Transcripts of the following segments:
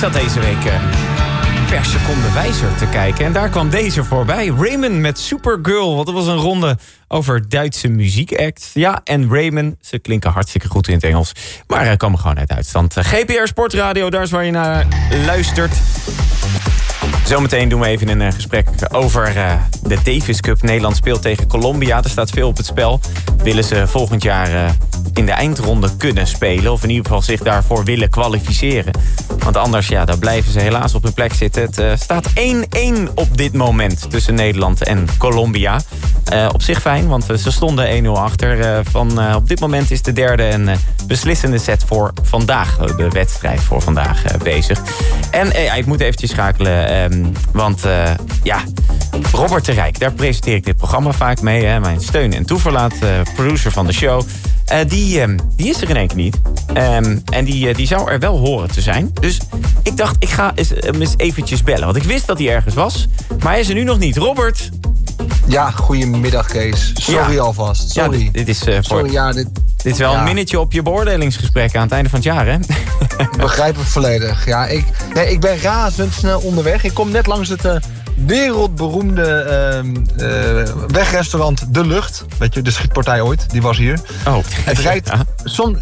zat deze week per seconde wijzer te kijken. En daar kwam deze voorbij. Raymond met Supergirl. Want dat was een ronde over Duitse muziekact. Ja, en Raymond, ze klinken hartstikke goed in het Engels. Maar komen gewoon uit Duitsland. GPR Sportradio, daar is waar je naar luistert. Zometeen doen we even een gesprek over de Davis Cup. Nederland speelt tegen Colombia. Er staat veel op het spel. Willen ze volgend jaar in de eindronde kunnen spelen? Of in ieder geval zich daarvoor willen kwalificeren? Want anders, ja, dan blijven ze helaas op hun plek zitten. Het staat 1-1 op dit moment tussen Nederland en Colombia. Op zich fijn, want ze stonden 1-0 achter. Op dit moment is de derde en beslissende set voor vandaag. De wedstrijd voor vandaag bezig. En ik moet eventjes schakelen. Want Robert de Rijk, daar presenteer ik dit programma vaak mee. Hè, mijn steun en toeverlaat, producer van de show. Die is er in één keer niet. En die zou er wel horen te zijn. Dus ik dacht, ik ga hem eens eventjes bellen. Want ik wist dat hij ergens was. Maar hij is er nu nog niet. Robert? Ja, goedemiddag Kees. Sorry alvast. Sorry. Ja, dit is dit is wel een minnetje op je beoordelingsgesprek aan het einde van het jaar, hè? Begrijp het volledig. Ja, ik ben razendsnel onderweg. Ik kom net langs het wereldberoemde wegrestaurant De Lucht. Weet je, de schietpartij ooit. Die was hier. Oh. Het rijdt voor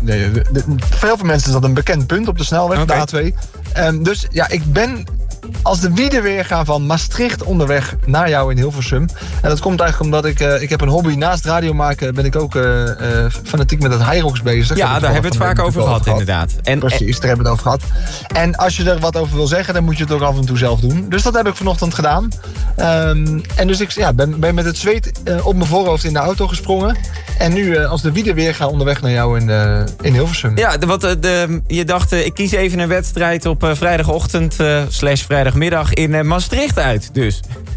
heel veel mensen is dat een bekend punt op de snelweg, okay. De A2. Dus ja, ik ben als de Wiedeweerga van Maastricht onderweg naar jou in Hilversum. En dat komt eigenlijk omdat ik heb een hobby. Naast radio maken ben ik ook fanatiek met het Hyrox bezig. Ja, daar hebben we het vaak over gehad, inderdaad. Precies, daar hebben we het over gehad. En als je er wat over wil zeggen, dan moet je het ook af en toe zelf doen. Dus dat heb ik vanochtend gedaan. En dus ik ben met het zweet op mijn voorhoofd in de auto gesprongen. En nu als de Wiedeweerga onderweg naar jou in Hilversum. Ja, je dacht, ik kies even een wedstrijd op vrijdagochtend / vrijdagmiddag in Maastricht uit, dus.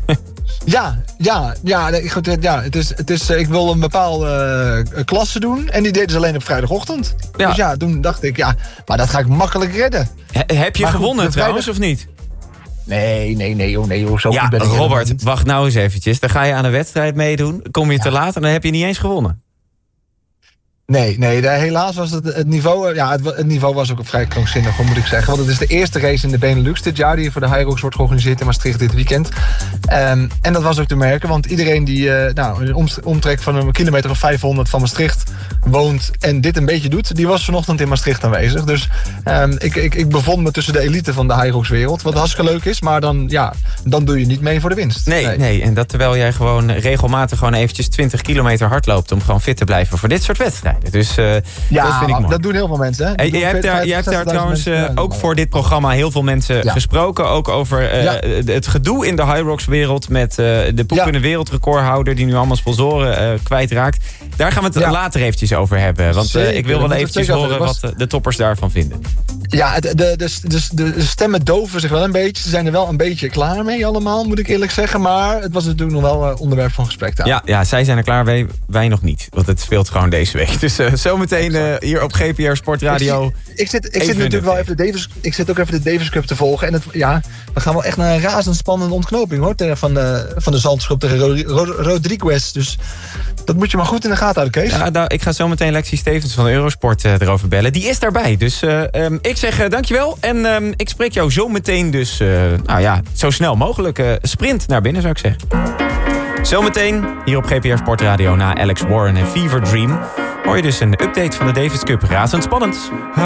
Het is, ik wil een bepaalde klasse doen. En die deden ze alleen op vrijdagochtend. Ja. Dus toen dacht ik, maar dat ga ik makkelijk redden. Heb je gewonnen trouwens, of niet? Nee, joh. Zo ja, ben ik Robert, wacht nou eens eventjes. Dan ga je aan een wedstrijd meedoen. Kom je te laat en dan heb je niet eens gewonnen. Nee, helaas was het niveau... Ja, het niveau was ook vrij krankzinnig, moet ik zeggen. Want het is de eerste race in de Benelux dit jaar die voor de Hyrox wordt georganiseerd in Maastricht dit weekend. En dat was ook te merken, want iedereen die een omtrek van een kilometer of 500 van Maastricht woont en dit een beetje doet, die was vanochtend in Maastricht aanwezig. Dus ik bevond me tussen de elite van de Hyrox-wereld, wat hartstikke leuk is, maar dan doe je niet mee voor de winst. Nee, en dat terwijl jij gewoon regelmatig gewoon eventjes 20 kilometer hard loopt om gewoon fit te blijven voor dit soort wedstrijden. Dus dat vind ik mooi. Dat doen heel veel mensen. Hè? Jij hebt daar trouwens ook voor dit programma heel veel mensen gesproken. Ook over het gedoe in de Hyrox-wereld met de poepende wereldrecordhouder die nu allemaal sponsoren kwijtraakt. Daar gaan we het later eventjes over hebben. Want ik wil wel eventjes horen wat de toppers daarvan vinden. Ja, de stemmen doven zich wel een beetje. Ze zijn er wel een beetje klaar mee allemaal, moet ik eerlijk zeggen. Maar het was natuurlijk nog wel onderwerp van gesprek daar. Ja, zij zijn er klaar mee, wij nog niet. Want het speelt gewoon deze week. Dus zometeen hier op GPR Sportradio. Ik zit natuurlijk wel even de Davis Cup te volgen. En we gaan wel echt naar een razendspannende ontknoping, hoor. Van de Zandschop tegen Rodriguez. Dus dat moet je maar goed in de gaten houden, Kees. Ja, ik ga zometeen Lexie Stevens van Eurosport erover bellen. Die is daarbij. Dus ik zeg dankjewel. En ik spreek jou zo meteen dus, zo snel mogelijk. Sprint naar binnen, zou ik zeggen. Zometeen hier op GPR Sportradio na Alex Warren en Fever Dream hoor je dus een update van de Davis Cup. Razendspannend.